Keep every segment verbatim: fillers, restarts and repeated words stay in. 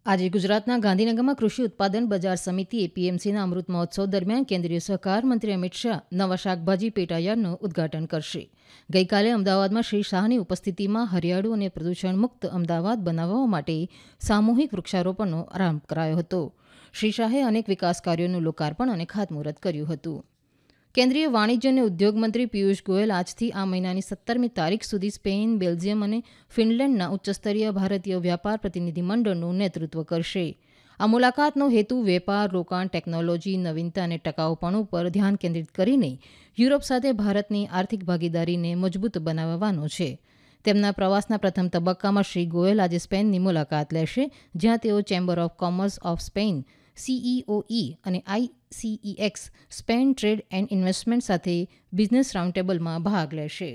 આજે ગુજરાતના ગાંધીનગરમાં કૃષિ ઉત્પાદન બજાર સમિતિ એપીએમસીના અમૃત મહોત્સવ દરમિયાન કેન્દ્રીય સહકાર મંત્રી અમિત શાહ નવા શાકભાજી પેટાયાર્ડનું ઉદઘાટન કરશે. ગઈકાલે અમદાવાદમાં શ્રી શાહની ઉપસ્થિતિમાં હરિયાળું અને પ્રદૂષણ મુક્ત અમદાવાદ બનાવવા માટે સામૂહિક વૃક્ષારોપણનો આરંભ કરાયો હતો. શ્રી શાહે અનેક વિકાસ કાર્યોનું લોકાર્પણ અને ખાતમુહૂર્ત કર્યું હતું. કેન્દ્રીય વાણિજ્ય અને ઉદ્યોગ મંત્રી પિયુષ ગોયલ આજથી આ મહિનાની સત્તરમી તારીખ સુધી સ્પેન, બેલ્જિયમ અને ફિનલેન્ડના ઉચ્ચસ્તરીય ભારતીય વ્યાપાર પ્રતિનિધિમંડળનું નેતૃત્વ કરશે. આ મુલાકાતનો હેતુ વેપાર, રોકાણ, ટેકનોલોજી, નવીનતા અને ટકાઉપણું પર ધ્યાન કેન્દ્રિત કરીને યુરોપ સાથે ભારતની આર્થિક ભાગીદારીને મજબૂત બનાવવાનો છે. તેમના પ્રવાસના પ્રથમ તબક્કામાં શ્રી ગોયલ આજે સ્પેનની મુલાકાત લેશે, જ્યાં તેઓ chamber of commerce of Spain સીઈઓઈ અને આઈસીઈએક્સ સ્પેન ટ્રેડ એન્ડ ઇન્વેસ્ટમેન્ટ સાથે બિઝનેસ રાઉન્ડટેબલમાં ભાગ લેશે.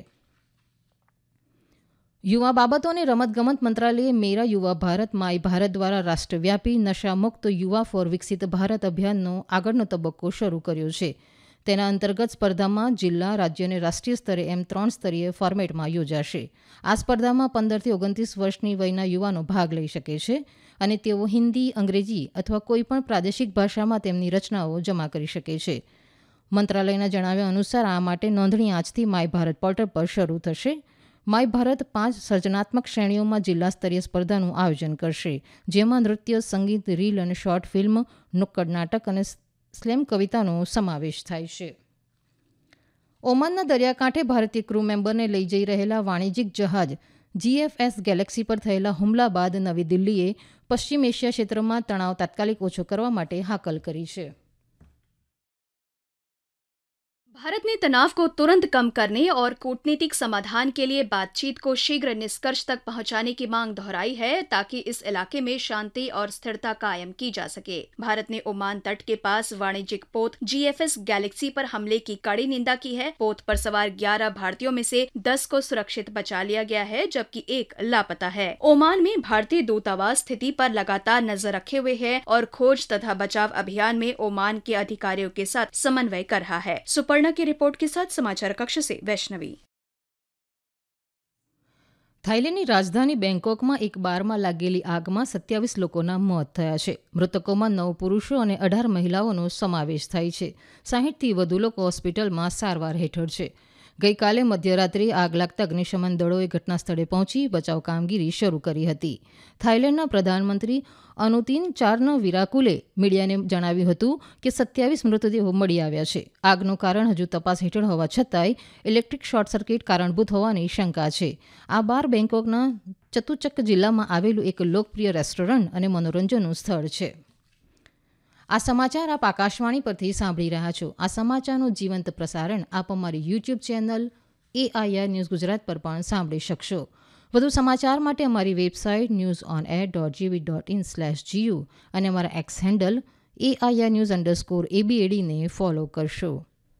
યુવા બાબતો અને રમતગમત મંત્રાલયે મેરા યુવા ભારત માય ભારત દ્વારા રાષ્ટ્રવ્યાપી નશામુક્ત યુવા ફોર વિકસિત ભારત અભિયાનનો આગળનો તબક્કો શરૂ કર્યો છે. તેના અંતર્ગત સ્પર્ધામાં જિલ્લા, રાજ્ય અને રાષ્ટ્રીય સ્તરે એમ ત્રણ સ્તરીય ફોર્મેટમાં યોજાશે. આ સ્પર્ધામાં પંદરથી ઓગણત્રીસ વર્ષની વયના યુવાનો ભાગ લઈ શકે છે અને તેઓ હિન્દી, અંગ્રેજી અથવા કોઈપણ પ્રાદેશિક ભાષામાં તેમની રચનાઓ જમા કરી શકે છે. મંત્રાલયના જણાવ્યા અનુસાર આ માટે નોંધણી આજથી માય ભારત પોર્ટલ પર શરૂ થશે. માય ભારત પાંચ સર્જનાત્મક શ્રેણીઓમાં જિલ્લા સ્તરીય સ્પર્ધાનું આયોજન કરશે, જેમાં નૃત્ય, સંગીત, રીલ અને શોર્ટ ફિલ્મ, નુક્કડ નાટક અને સ્લેમ કવિતાનો સમાવેશ થાય છે. ઓમાનના દરિયાકાંઠે ભારતીય ક્રૂ મેમ્બરને લઈ જઈ રહેલા વાણિજ્યિક જહાજ જીએફએસ ગેલેક્સી પર થયેલા હુમલા બાદ નવી દિલ્હીએ પશ્ચિમ એશિયા ક્ષેત્રમાં તણાવ તાત્કાલિક ઓછો કરવા માટે હાકલ કરી છે. भारत ने तनाव को तुरंत कम करने और कूटनीतिक समाधान के लिए बातचीत को शीघ्र निष्कर्ष तक पहुंचाने की मांग दोहराई है, ताकि इस इलाके में शांति और स्थिरता कायम की जा सके. भारत ने ओमान तट के पास वाणिज्यिक पोत जीएफएस गैलेक्सी पर हमले की कड़ी निंदा की है. पोत पर सवार ग्यारह भारतीयों में से दस को सुरक्षित बचा लिया गया है, जबकि एक लापता है. ओमान में भारतीय दूतावास स्थिति पर लगातार नजर रखे हुए है और खोज तथा बचाव अभियान में ओमान के अधिकारियों के साथ समन्वय कर रहा है. सुपर्ण की रिपोर्ट के साथ समाचार कक्ष से वैष्णवी. થાઈલેન્ડની રાજધાની બેંકોકમાં એક બારમાં લાગેલી આગમાં સત્યાવીસ લોકોના મોત થયા છે. મૃતકોમાં નવ પુરુષો અને અઢાર મહિલાઓનો સમાવેશ થાય છે. સાહીઠથી વધુ લોકો હોસ્પિટલમાં સારવાર હેઠળ છે. ગઈકાલે મધ્યરાત્રિએ આગ લાગતા અગ્નિશમન દળોએ ઘટના સ્થળે પહોંચી બચાવ કામગીરી શરૂ કરી હતી. થાઈલેન્ડના પ્રધાનમંત્રી અનુતિન ચારનવિરાકુલે મીડિયાને જણાવ્યું હતું કે સત્યાવીસ મૃતદેહો મળી આવ્યા છે. આગનું કારણ હજુ તપાસ હેઠળ હોવા છતાંય ઇલેક્ટ્રિક શોર્ટ સર્કિટ કારણભૂત હોવાની શંકા છે. આ બાર બેંકોકના ચતુચક જિલ્લામાં આવેલું એક લોકપ્રિય રેસ્ટોરન્ટ અને મનોરંજનનું સ્થળ છે. આ સમાચાર આપ આકાશવાણી પરથી સાંભળી રહ્યા છો. આ સમાચારનું જીવંત પ્રસારણ આપ અમારી YouTube channel AIR news Gujarat પર પણ સાંભળી શકશો. વધુ સમાચાર માટે અમારી website news on air dot જીવી ડોટ ઇન સ્લેશ જીયુ અને અમારા x handle AIR news underscore એબીએડીને follow કરશો.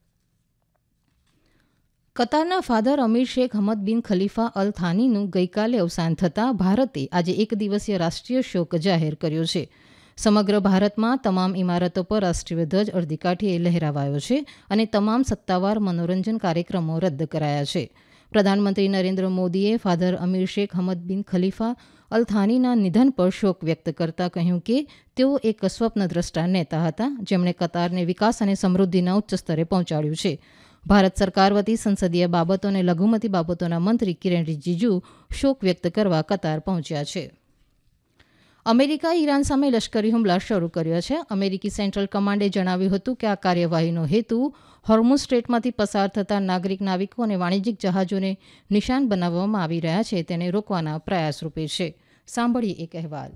કતારના ફાધર અમીર શેખ હમદ બિન ખલીફા અલ થાનીનું ગઈકાલે અવસાન થતાં ભારતે આજે એક દિવસીય રાષ્ટ્રીય શોક જાહેર કર્યો છે. સમગ્ર ભારતમાં તમામ ઇમારતો પર રાષ્ટ્રીય ધ્વજ અડધી કાઠીએ લહેરાવાયો છે અને તમામ સત્તાવાર મનોરંજન કાર્યક્રમો રદ કરાયા છે. પ્રધાનમંત્રી નરેન્દ્ર મોદીએ ફાધર અમીર શેખ હમદ બિન ખલીફા અલ થાનીના નિધન પર શોક વ્યક્ત કરતા કહ્યું કે તેઓ એક સ્વપ્નદ્રષ્ટા નેતા હતા, જેમણે કતારને વિકાસ અને સમૃદ્ધિના ઉચ્ચ સ્તરે પહોંચાડ્યું છે. ભારત સરકાર વતી સંસદીય બાબતો અને લઘુમતી બાબતોના મંત્રી કિરણ રિજિજુ શોક વ્યક્ત કરવા કતાર પહોંચ્યા છે. અમેરિકાએ ઈરાન સામે લશ્કરી હુમલા શરૂ કર્યા છે. અમેરિકી સેન્ટ્રલ કમાન્ડે જણાવ્યું હતું કે આ કાર્યવાહીનો હેતુ હોર્મુઝ સ્ટ્રેટમાંથી પસાર થતા નાગરિક નાવિકો અને વાણિજ્યિક જહાજોને નિશાન બનાવવામાં આવી રહ્યા છે તેને રોકવાના પ્રયાસ રૂપે છે. સાંભળીએ એક અહેવાલ.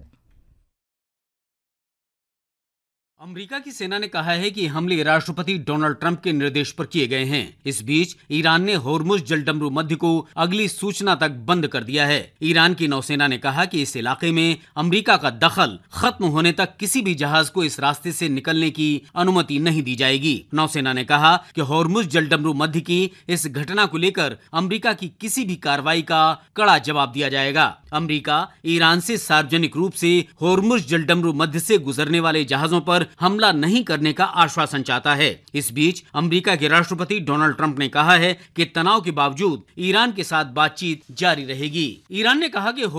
अमेरिका की सेना ने कहा है कि हमले राष्ट्रपति डोनाल्ड ट्रंप के निर्देश पर किए गए हैं. इस बीच ईरान ने होर्मुज जलडमरू मध्य को अगली सूचना तक बंद कर दिया है. ईरान की नौसेना ने कहा कि इस इलाके में अमेरिका का दखल खत्म होने तक किसी भी जहाज को इस रास्ते से निकलने की अनुमति नहीं दी जाएगी. नौसेना ने कहा कि होर्मुज जलडमरू मध्य की इस घटना को लेकर अमेरिका की किसी भी कार्रवाई का कड़ा जवाब दिया जाएगा. अमेरिका ईरान से सार्वजनिक रूप से होर्मुज जलडमरू मध्य से गुजरने वाले जहाजों पर हमला नहीं करने का आश्वासन चाहता है. इस बीच अमेरिका के राष्ट्रपति डोनाल्ड ट्रंप ने कहा है कि तनाव के बावजूद ईरान के साथ बातचीत जारी रहेगी. ईरान ने कहा कि